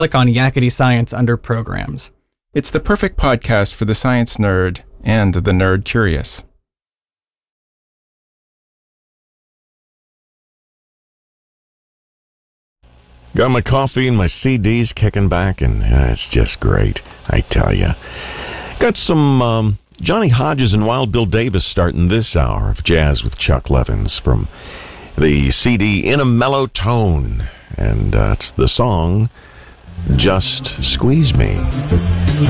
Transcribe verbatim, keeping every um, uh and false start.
Click on Yakety Science under Programs. It's the perfect podcast for the science nerd and the nerd curious. Got my coffee and my C Ds kicking back, and uh, it's just great, I tell you. Got some um, Johnny Hodges and Wild Bill Davis starting this hour of Jazz with Chuck Levins from the C D In a Mellow Tone, and uh, it's the song Just Squeeze Me.